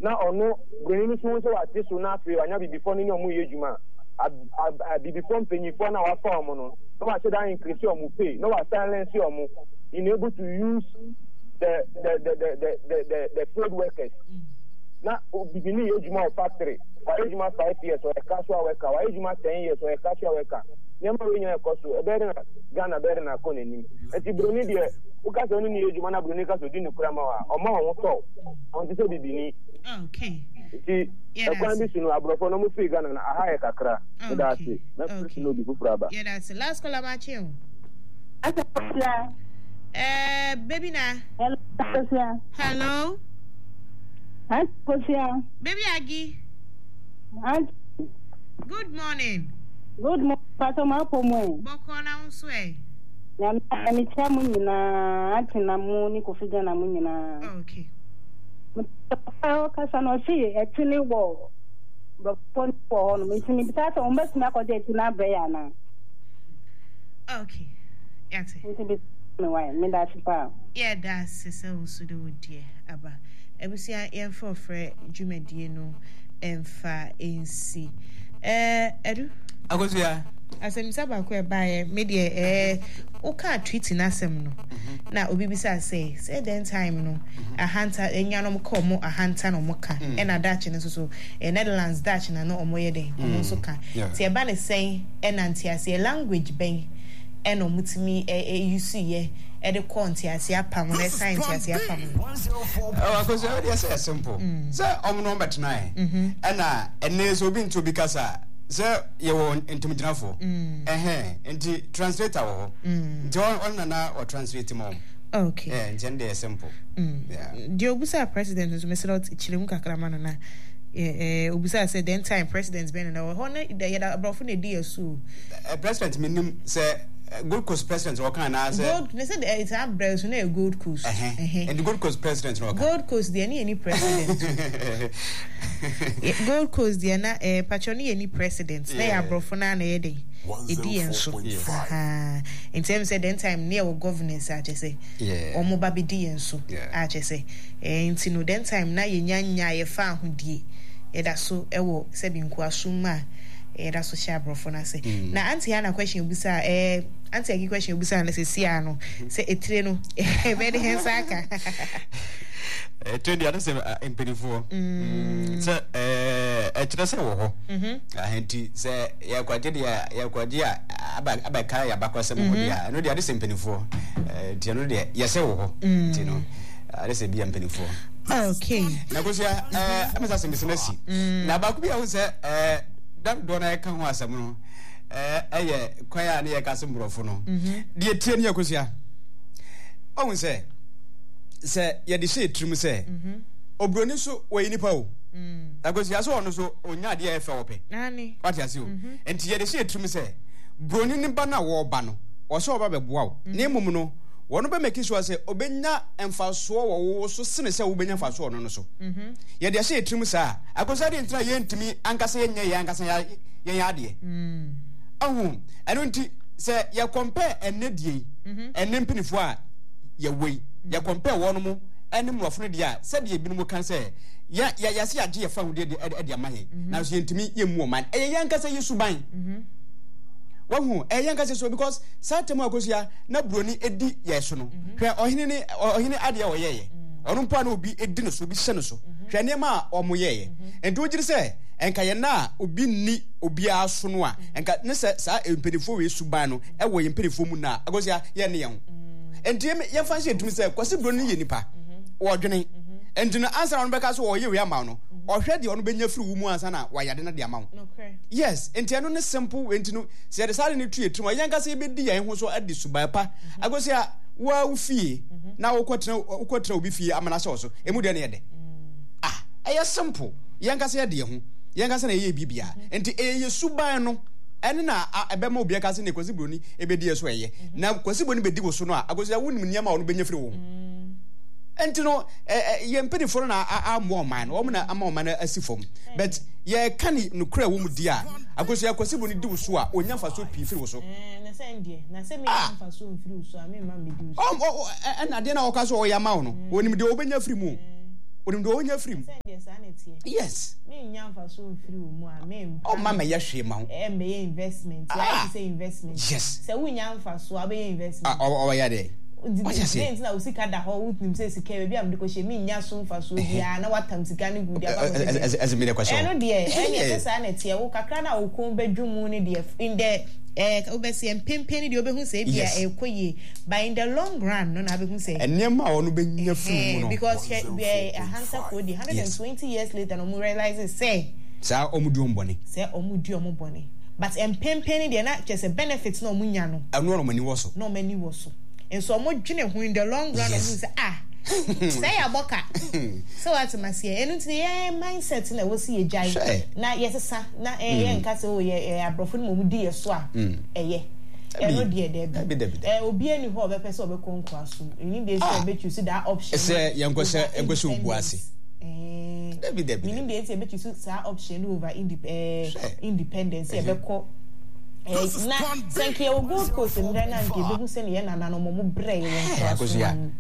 na ono broni so so ate so na afi anya bibifo ni omu ye djuma bibifo mpanyifo na wa fa omo no no wa say that increase omu pay no wa silence omu in able to use the field workers na bibini ye djuma factory wa ye djuma 5 years or a casual worker wa ye djuma 10 years or a casual worker nyama we nya ekoso ebere na Ghana bere na koneni eti broni de uka so ni ye djuma na broni ka so di nukura ma wa omo won to on ti so bibini okay iti ekwan bi sunu abrofo no mu fi Ghana na aha e kakra that's it na no bi fufura ba yeah that's it last call ma chi baby na hello hi Kosia baby Agi good morning pato ma pomo boko na unso na mi chamu nyina atina mu ni kofiga na mu nyina okay kasa no si etini wo bopon po no mi sini bitasa o mbesi na ko de tina breya na okay yate me why me da sipa yeah that's so do dear aba ebusia yen for dwumadie no emfa ensi edu agosia asem saba ko e bae media uka tweet na asem no na obi bisa say then time no a hunter enyanom call mo a hunter no mo ka e na Dutch no so Netherlands Dutch na no omo ye den omo so ka ti e ba ne say e na ntiase language ben e no mutimi you see ye e de kontiase apam na science apam because already say simple so omo no betnai e na ene so bi nto bi kasa so you want intimidafo enti translator wo nti on na or translate mo okay gender simple yeah the obusa president so meselo chiremu kakrama na obusa said then time president ben na ho na da abrofo na di asu president minim say Gold Coast president or can I say Gold they said it's a breast na Gold Coast and the Gold Coast president no Gold Coast there any president Gold Coast there na patroni any president na abrofo na ye dey edi enso in terms said then time near governance a che say omo ba be di enso a che say enti no then time na ye nyanya ye fa ahodie ye da so ewo se bi nko asuma that's so sharp bro for na say na auntie ana question obisa auntie agi question obisa na say sia no say etire no very hensaka trendi ada say empirifo so etire say wo ho ahenti say ya kwaje dia aba kai ya bakwase mo dia no dia say empirifo dia no dia ya say wo ho ti no ada say bi empirifo okay na ko sia amesa say business na ba ku bia wo say that dona ka ho asem no eye kwaya na ye ka sembrofo no de tie ne yakosia ohun se ye de she trim se obroni so we nipa o akosia so ono so onya de e fe wope nani what you say enti ye de she trim se broni ni ba na wo ba no o so oba beboa o na emum no wono be make sure say obenya emfaso wo so sene se obenya faso no so ye de she trim sa akosia de ntra ye ntimi ankasa ye nya ye ankasa ye ya de eno nti se ye compare enedie enempinifo a ye wei ye compare wono mu enim wofno de a se de ebinumu kan se ya se age ye fa hude de amahe na so ye ntimi ye mu o man ye ankasa ye suban wahu yankase so because satemu akosia na broni edi yeso no hwe ohine ade o yeye onu mpo na obi edi no so bi hye no so hwe ne ma omo yeye enti ogiri se enka ye na obi ni obi aso no a enka ne se sa empedefo we suban no e wo empedefo mu na akosia ye ne ye ho enti ye fa hye etumi se kwase broni ye nipa wo dwene enti no answer no beka so wo ye we ama no ohwe de ono benya firi wo mu ansa na wayade na de ama wo yes enti eno ne simple enti no se de sare ne tu etum yanka se be di yan ho so adi subai pa agosia wa ufie na wokotra obi fie amana se so emu de ne yede eye simple yanka se de ho yanka se na ye bibia enti eye subai no ene na ebema obi aka se ne kwasi broni ebedi eso eye na kwasi broni bedi wo so no agosia wonim niam a ono benya firi wo enti no ye mpedi for na ammo man o na ammo man asifom but ye kani no kra wo mu dia akoso ya kwasi boni di wo so a onya fa so pi firi wo so na se ndie na se me fa so firi wo so a me ma me di wo so na de na o ka so o ya ma wo no onim de obenya firi mu Onim do onya free. Yes. Me nyamfa so free mu a me. Oh mama ya hwe ma ho. Me investment. I say investment. Yes. Say we nyamfa so abe investment. Oh ya dey. What you say? Na usika da ho wutnim say sika we bia me ko she me nya so mfa so bia na watam sika ne gu dia ba. As me the question. Eno de enya say na tie wo kakra na okon bedwumu ne de in the obesi empempeni de obehu say bia ekoye but in the long run no na behu say enema onu benya furu no because we a hansa for the 120 years later no realize say omudi ombone but empempeni de na just a benefits no omunya no anu mani woso and so omo dwene hu in the long run omu say say aboka so what must say enu mindset na wo see ejai na yesesa na nka say o ye abrofo no mu di yeso a eye eno de obi ani ho obepese obekonko aso ni dey say obechu that option say yenkose egose obuase David meaning dey say obechu that option over independence ebeko na thank you good course mi na nke behu say ne na no mo brey won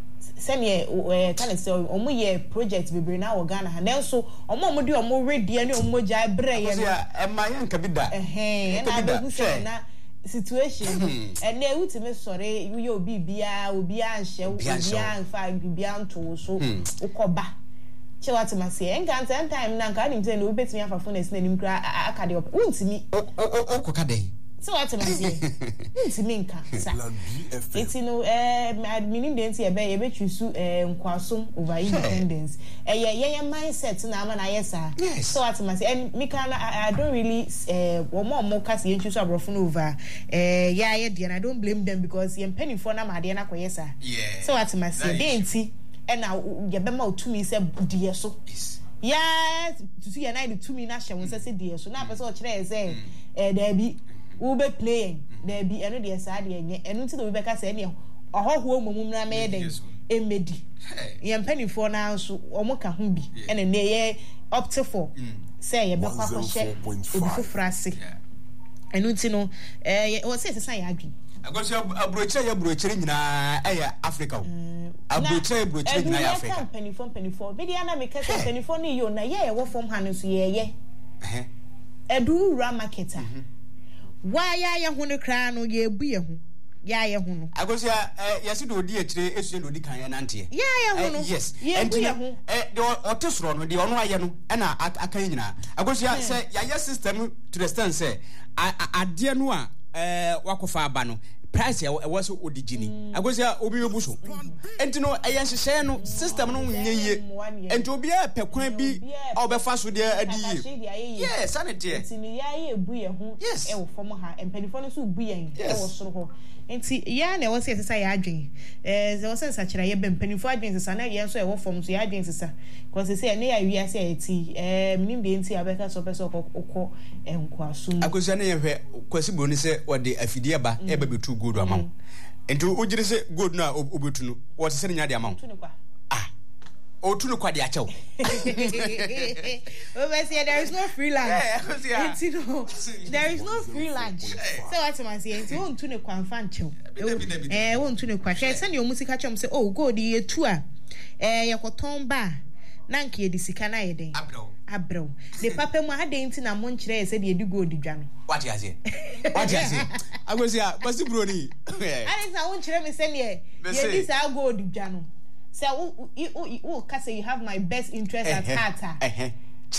seniye kind of say omo ye project bebre na wo Ghana ha nanso omo de omo ready ani omo ja brey ye e ma yan ka bida na behu say na situation and na wutime sore you obi bia nhye obi anfa bia nto so ukoba che what ma say enka time na nka nim say na obetimi afa phone na nim kra akade op untimi okokade so what am I saying? Ntiminka sa. It's no meaning the nti ebe be choose nkwasom over independence. Ye mindset na ama na yesa. So what am I saying? And me can I don't really omo cast ye choose abrofo over ye de and I don't blame them because ye penny for na ma de na koyesa. So what am I saying? Dey nti and na ye be ma otumi say de so. Yes, to see na the 2 minute na hye won say de so. Na person o kire say there be we be playing there be eno de sa de enye eno ti do we be ka say ne ohoho omumum na me den emedi ye mpanifo na so omo ka ho bi ene ne ye up to 4 say ye be kwa kwa hye obi fofrase eno ti no o say say ya adwi agosi abrochire nyina Africa abrochire nyina ya Africa mpanifo be dia na me ka say mpanifo ne yo na ye wo form han so ye edu ra marketer why ya hu ne kra no ye bu ye hu ya ye hu no agosia yesi do di akire esu do di kan ya nante ya hu no yes and the otosro no the ono aye no na akan nyina agosia say ya system to the stand say ade no a wakofa aba no price ya was odigini agosia obi obuso enti no ayen hyehyɛ no system no nyeye enti obi a pekwan bi obefa so de adiye yes sanete enti ni ya ye ebu ye ho e wo fom ha empanifo no so bu yen e wo soro ho enti ya na wo se sesa ya adwen ze wo se sachira ye empanifo adwen sesa na ye so e wo fom so ya adwen sesa because say na ya wi ase eti minim de enti abeka so pese okọ enkwasum agosia na ye hwe kwasi bro ni se ode afidie ba e ba betu good amount enti ojire se good na obetu no what se nya de amount otunu kwa de achew obviously there is no free lunch there is no free lunch so what am I saying enti won tunu kwa mfa nchew won tunu kwa hwe se ne omusika chem se oh good ye tu a yekoton ba na nke edi sika na ye den abro de papa mu ade enti na mo nkire se de edi gold dwa no what you say agosia basi bro ni ani sa won nkire me se ne ye di sa gold dwa no say say you have my best interest at heart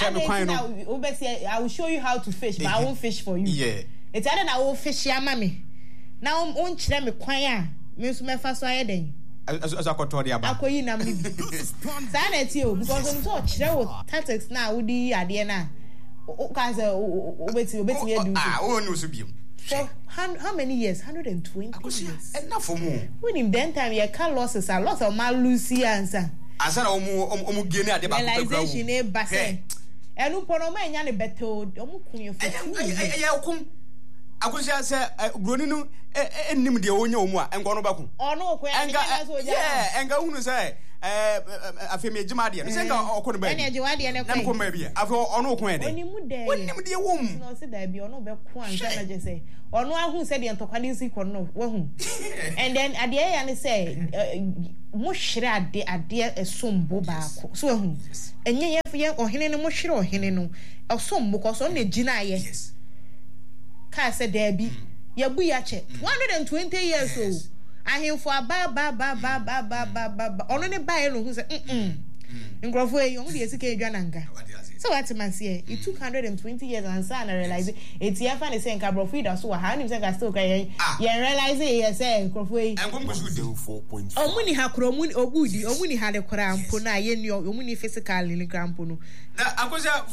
I will show you how to fish but I won't fish for you it's either I will fish ya mami now on kyerɛ me kwan a me so me fa so ayeden as akoto de aba akoyi nam ni sa na ti o because on so kyerɛ wo tactics na wo di ade na o ka say obeti edu o no so biem. So how many years? 120 years. Enough for more. When in then time you can losses a lot of mal Lucy answer. Answer omu gene ade ba ko gura. Realization e ba say. Enu pono ma nya ne beto omu kun you for 2 years. Ya okum. Akosia say broni no enim de onya omu a enko no ba kun. Ono ko ya so ja. Yeah, enga hunu say afemi ejima de no senga okọ no ba ene ejima de ne ko ma bi afi ono okọ ede onimu de wom no se da bi ono be ko ansa na je say ono ahu se de ntokwade si ko no wahu and then ade ya ne say mo hire ade esombo baako so wahu enye ye ohene no mo hire ohene no esombo ko so na ejina ye ka se da bi ya bu ya che 120 years old ahemfo ba ono ne ba no hu se ngrofo e yo de esika edwa nanga so what man say it took 120 years and so I realize it here fan say nka brofo da so wa ha nim say ga still kai ye realize ye say ngrofo e omuni ha kro omuni obudi omuni ha de kra ampo na ye ni omuni physical ni kra ampo no akoja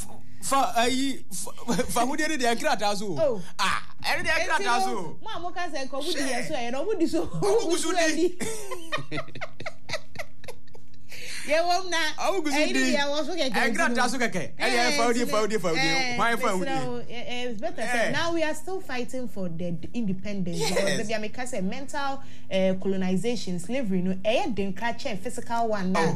fa hudi de akrata so ere de akrata so mo amoka say ko budi ye so ye no budi so budi ye wom na e ya wo so keke akrata so keke e fa hudi why fa hudi it's better say now we are still fighting for the independence because maybe I make say mental colonization slavery no den kra che physical one na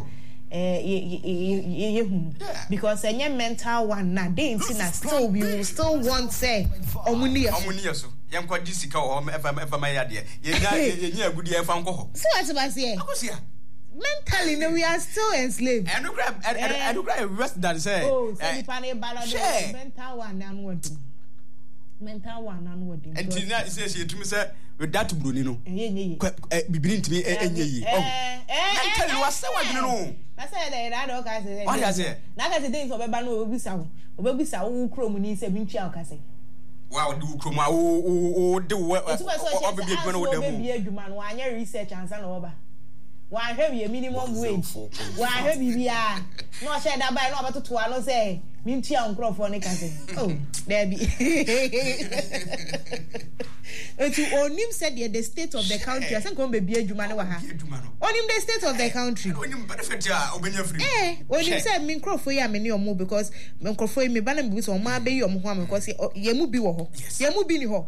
because any mental one na dey na still we will still want say omuni so yam kwa disika o efa ma ya de yenya agudi efa nko ho so what about here akosia mentally no we are still enslaved and no grab rest that say say the pane balado mental one na no do mental one na no do and tina say she tumi say with that broni no bibiri ntimi enye yi mentally was say what no na say that do ka say what you say na ka say things obeba no obebisa wo krom ni se bi ntwa ka say wow do krom o de wo obebi adwuma no wo dem obebi adwuma no anya research ansa na oba wa have your minimum wage wa have bibia no share that buy no abatoto ano say mi ntia nkrofo ne ka say oh there be etu onim said the state of the country asan ko bebi adwuma ne wa ha onim the state of the country onim benefit ya obenya free onim said mi nkrofo ya me ne omo because mi nkrofo mi ba na mi so omo abeyi omo ho am because ye mu bi wo ho ye mu bi ni ho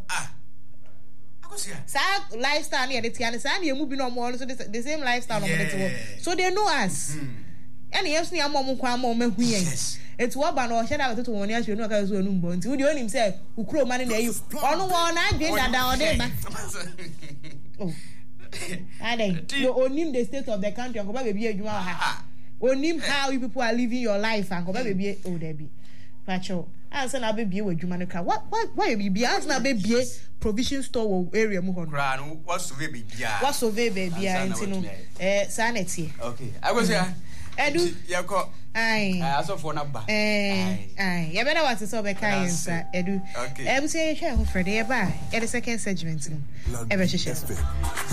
lifestyle near the Tiana San, you moving on more, so the same lifestyle on the so they know us. And yes, near Mom Quam, yes. It's what by no shadow to 1 year, you know, because we're no bones. Would you only say, who crow money there? You on one, I did that down there. Oh, I think you own him the state of the country, and go back, baby, you are on him how you people are living your life, and go back, baby, oh, Debbie. Pacho, I said, I'll be with you, Manuka. Why be as na baby provision store area muhon. What's the baby? What's the baby? Sanity. Okay, I was here. Edu, Yako. I saw for number. You better watch the sober kind, Edu. Okay, I will say, share for the second segment. Ever share.